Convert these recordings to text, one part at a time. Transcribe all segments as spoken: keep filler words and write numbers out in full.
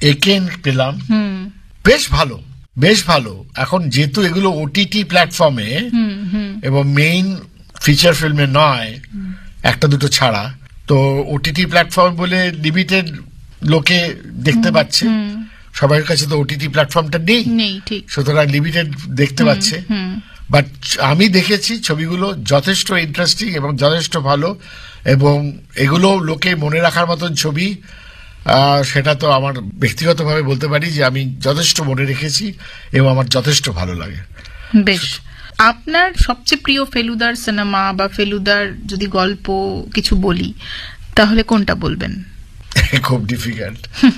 একেন পেলাম, বেশ ভালো বেশ ভালো। এখন যেহেতু এগুলো ওটিটি প্ল্যাটফর্মে এবং মেইন ফিচার ফিল্মে নয়, একটা দুটো ছাড়া, তো ওটিটি প্ল্যাটফর্ম বলে লিমিটেড লোকে দেখতে পাচ্ছে, সবার কাছে তো ওটিটি প্ল্যাটফর্মটা নেই, সুতরাং লিমিটেড দেখতে পাচ্ছে। বাট আমি দেখেছি ছবিগুলো যথেষ্ট ইন্টারেস্টিং এবং যথেষ্ট ভালো, এবং এগুলো লোকে মনে রাখার মতন ছবি। সেটা তো আমার ব্যক্তিগতভাবে বলতে পারি যে আমি যথেষ্ট মনে রেখেছি এবং আমার যথেষ্ট ভালো লাগে। বেশ, আপনার সবচেয়ে প্রিয় ফেলুদার সিনেমা বা ফেলুদার যদি গল্প কিছু বলি তাহলে কোনটা বলবেন? খুব ডিফিকাল্ট।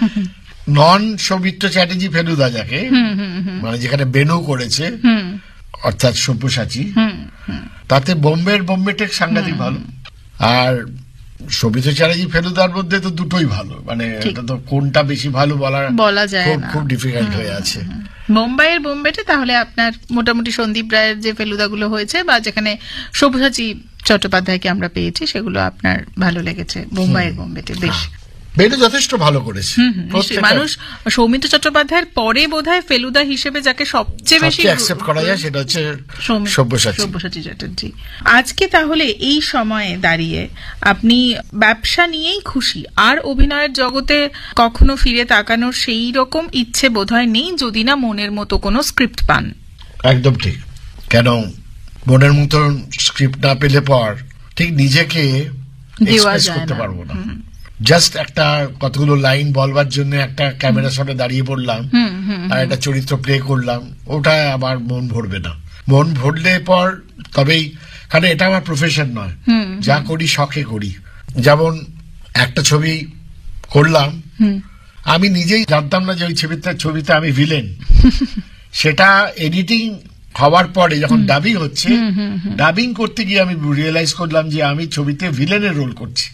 নন সৌমিত্র চ্যাটার্জি ফেলুদা, যাকে মানে যেখানে বেনু করেছে, অর্থাৎ সব্যসাচী, তাতে বোম্বের বোম্বেটেক সাংঘাতিক ভালো। আর সৌমিত্র চ্যাটার্জি ফেলুদার মধ্যে তো দুটোই ভালো, মানে এটা তো কোনটা বেশি ভালো বলা বলা যায় না, খুব ডিফিকাল্ট হয়ে আছে। বোম্বাইয়ের বোম্বেটে তাহলে আপনার মোটামুটি সন্দীপ রায়ের যে ফেলুদাগুলো হয়েছে বা যেখানে সব্যসাচী চট্টোপাধ্যায়কে আমরা পেয়েছি, সেগুলো আপনার ভালো লেগেছে বোম্বাইয়ের বোম্বেটে। বেশ, বেনু যথেষ্ট ভালো করেছে। মানুষ সৌমিত্র চট্টোপাধ্যায়ের পরে বোধহয় ফেলুদা হিসেবে যাকে সবচেয়ে বেশি অ্যাকসেপ্ট করা যায় সেটা হচ্ছে সব্যসাচী সব্যসাচী চ্যাটার্জি। আজকে তাহলে এই সময়ে দাঁড়িয়ে আপনি ব্যবসা নিয়েই খুশি, আর অভিনয়ের জগতে কখনো ফিরে তাকানোর সেই রকম ইচ্ছে বোধহয় নেই, যদি না মনের মতো কোনো স্ক্রিপ্ট পান। একদম ঠিক। কেন মনের মতো স্ক্রিপ্ট না পেলে পর ঠিক নিজেকে এক্সপ্রেস করতে পারবো না। জাস্ট একটা কতগুলো লাইন বলবার জন্য একটা ক্যামেরার সামনে দাঁড়িয়ে পড়লাম আর একটা চরিত্র প্লে করলাম, ওটা আমার মন ভরবে না। মন ভরলে পর তবেই, কারণ এটা আমার প্রফেশন নয়, যা করি শখে করি। যেমন একটা ছবি করলাম, আমি নিজেই জানতাম না যে ওই ছবিতে ছবিতে আমি ভিলেন। সেটা এডিটিং হওয়ার পরে যখন ডাবিং হচ্ছে, ডাবিং করতে গিয়ে আমি রিয়েলাইজ করলাম যে আমি ছবিতে ভিলেনের রোল করছি।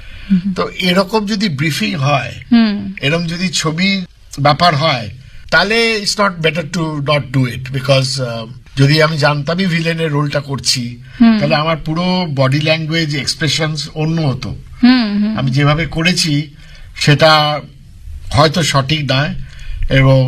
তো এরকম যদি ব্রিফিং হয়, এরকম যদি ছবি ব্যাপার হয়, তাহলে it's not better to not do it. Because যদি আমি জানতামই ভিলেনের রোলটা করছি, তাহলে আমার পুরো বডি ল্যাঙ্গুয়েজ এক্সপ্রেশন অন্য হতো। আমি যেভাবে করেছি সেটা হয়তো সঠিক নয়, এবং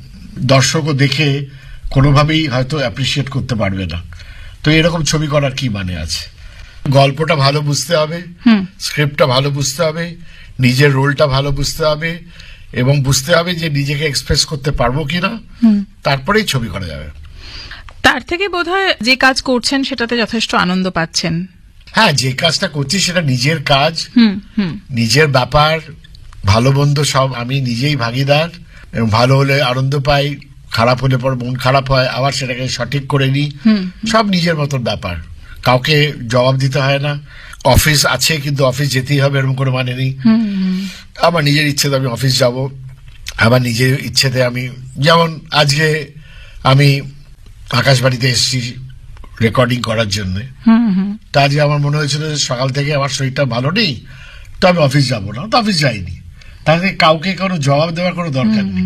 দর্শকও দেখে কোনোভাবেই হয়তো অ্যাপ্রিসিয়েট করতে পারবে না। তো এরকম ছবি করার কি মানে আছে? গল্পটা ভালো বুঝতে হবে, স্ক্রিপ্টটা ভালো বুঝতে হবে, নিজের রোলটা ভালো বুঝতে হবে, এবং বুঝতে হবে যে নিজেকে এক্সপ্রেস করতে পারবো কিনা, তারপরেই ছবি করা যাবে। তার থেকে বোধহয় যে কাজ করছেন সেটাতে যথেষ্ট আনন্দ পাচ্ছেন। হ্যাঁ, যে কাজটা করছি সেটা নিজের কাজ, নিজের ব্যাপার, ভালো মন্দ সব আমি নিজেই ভাগিদার, এবং ভালো হলে আনন্দ পাই, খারাপ হলে পর মন খারাপ হয়, আবার সেটাকে সঠিক করে নিই, সব নিজের মতন ব্যাপার। কাউকে জবাব দিতে হয় না। অফিস আছে কিন্তু অফিস যেতেই হবে এরকম কোনো মানে নেই। আমার নিজের ইচ্ছেতে আমি অফিস যাব, আমার নিজের ইচ্ছেতে আমি, যেমন আজকে আমি আকাশবাণীতে এসেছি রেকর্ডিং করার জন্য, তা আজকে আমার মনে হয়েছিল সকাল থেকে আমার শরীরটা ভালো নেই, তো আমি অফিস যাব না, তো অফিস যাইনি। তাহলে কাউকে কোনো জবাব দেওয়ার কোনো দরকার নেই।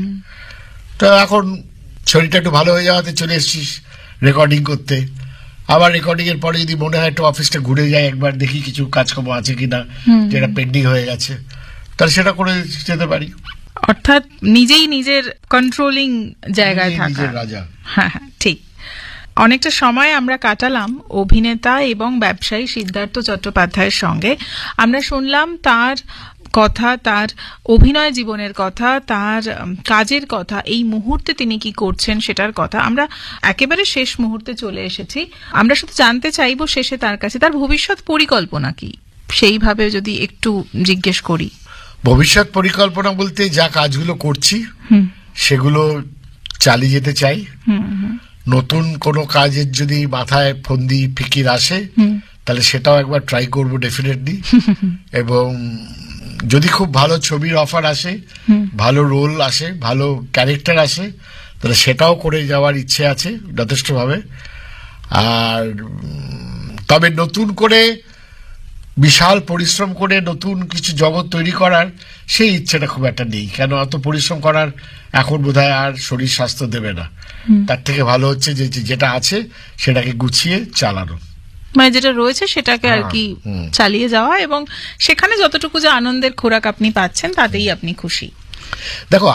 তো এখন শরীরটা একটু ভালো হয়ে যাওয়াতে চলে এসেছিস রেকর্ডিং করতে। আবার রেকর্ডিং এর পরে যদি মনে হয় একটু অফিসটা ঘুরে যায়, একবার দেখি কিছু কাজকর্ম আছে কিনা যেটা পেন্ডিং হয়ে গেছে, তাহলে সেটা করে যেতে পারি। অর্থাৎ নিজেই নিজের কন্ট্রোলিং জায়গায় থাকা, নিজের রাজা। হ্যাঁ হ্যাঁ, ঠিক। অনেকটা সময় আমরা কাটালাম অভিনেতা এবং ব্যবসায়ী সিদ্ধার্থ চট্টোপাধ্যায়ের সঙ্গে। আমরা শুনলাম তার কথা, তার অভিনয় জীবনের কথা, তার কাজের কথা, এই মুহূর্তে তিনি কি করছেন সেটার কথা। আমরা একেবারে শেষ মুহূর্তে চলে এসেছি। আমরা শুধু জানতে চাইবো শেষে তার কাছে তার ভবিষ্যৎ পরিকল্পনা কি, সেইভাবে যদি একটু জিজ্ঞেস করি। ভবিষ্যৎ পরিকল্পনা বলতে যা কাজগুলো করছি সেগুলো চালিয়ে যেতে চাই। নতুন কোনো কাজের যদি মাথায় ফন্দি ফিকির আসে তাহলে সেটাও একবার ট্রাই করবো ডেফিনেটলি। এবং যদি খুব ভালো ছবির অফার আসে, ভালো রোল আসে, ভালো ক্যারেক্টার আসে, তাহলে সেটাও করে যাওয়ার ইচ্ছে আছে যথেষ্টভাবে। আর তবে নতুন করে বিশাল পরিশ্রম করে নতুন কিছু জগৎ তৈরি করার সেই ইচ্ছেটা খুব একটা নেই। কেন অত পরিশ্রম করার এখন বোধহয় আর শরীর স্বাস্থ্য দেবে না। তার থেকে ভালো হচ্ছে যে যেটা আছে সেটাকে গুছিয়ে চালানো, মানে যেটা রয়েছে সেটাকে আর কি চালিয়ে যাওয়া, এবং সেখানে যতটুকু যে আনন্দের খোরাক আপনি পাচ্ছেন তাতেই আপনি খুশি। দেখো